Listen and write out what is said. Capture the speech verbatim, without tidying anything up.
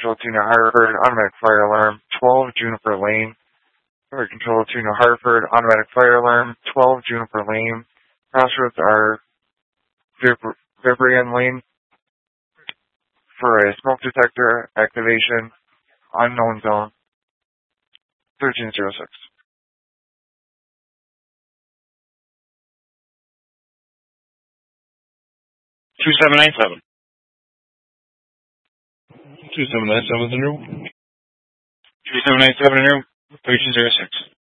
control to New Hartford, automatic fire alarm, twelve Juniper Lane. Fire control to New Hartford, automatic fire alarm, twelve Juniper Lane. Crossroads are Vib- Vibrian Lane for a smoke detector activation, unknown zone, thirteen oh six. two seven nine seven. two seven nine seven is in room. two seven nine seven in room, thirteen oh six.